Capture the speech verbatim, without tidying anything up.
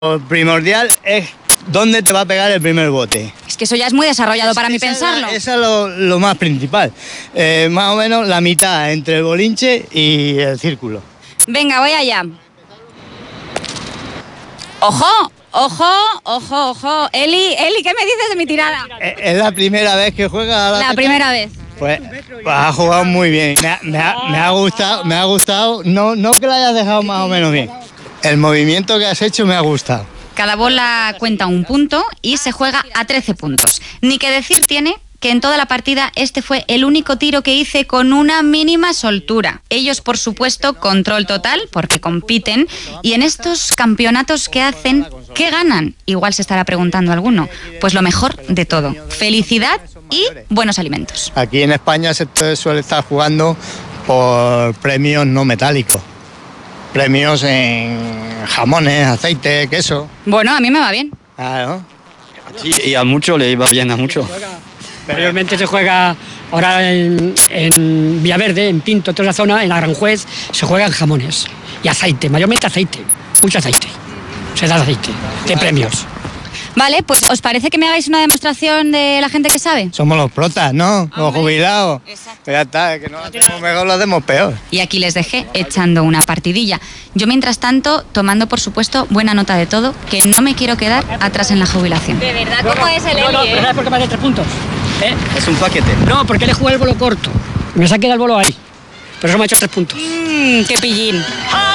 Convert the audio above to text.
Lo primordial es dónde te va a pegar el primer bote. Es que eso ya es muy desarrollado para mí Esa es pensarlo. la- Eso es lo, lo más principal. Eh, más o menos la mitad entre el bolinche y el círculo. Venga, voy allá. ¡Ojo! ¡Ojo! ¡Ojo! ¡Ojo! Eli, Eli, ¿qué me dices de mi tirada? Es es la primera vez que juega a la La petanca. primera vez. Pues, pues ha jugado muy bien. Me ha, me ha- me ha gustado, me ha gustado. No, no que la hayas dejado más o menos bien. El movimiento que has hecho me ha gustado. Cada bola cuenta un punto y se juega a trece puntos. Ni que decir tiene que en toda la partida este fue el único tiro que hice con una mínima soltura. Ellos, por supuesto, control total, porque compiten. Y en estos campeonatos que hacen, ¿qué ganan? Igual se estará preguntando alguno. Pues lo mejor de todo, felicidad y buenos alimentos. Aquí en España se te suele estar jugando por premios no metálicos. Premios en jamones, aceite, queso. Bueno, a mí me va bien. Claro. Sí, y a mucho le iba bien a mucho. Mayormente se juega ahora en, en Villaverde, en Pinto, toda esa zona, en Aranjuez, se juegan jamones y aceite, mayormente aceite, mucho aceite. Se da aceite, de premios. Vale, pues ¿os parece que me hagáis una demostración de la gente que sabe? Somos los protas, ¿no? Los Hombre, jubilados. exacto. Pues ya está, que no lo hacemos mejor, lo hacemos peor. Y aquí les dejé echando una partidilla. Yo, mientras tanto, tomando, por supuesto, buena nota de todo, que no me quiero quedar atrás en la jubilación. De verdad, ¿cómo es el No, no, Eli, pero eh? ¿sabes por qué me hace tres puntos? ¿Eh? Es un paquete. No, porque le jugué el bolo corto. Me saqué el bolo ahí. Por eso me ha hecho tres puntos. Mmm, qué pillín.